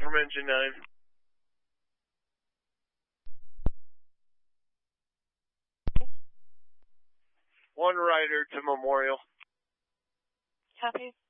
from Engine 9. One rider to Memorial. Copy.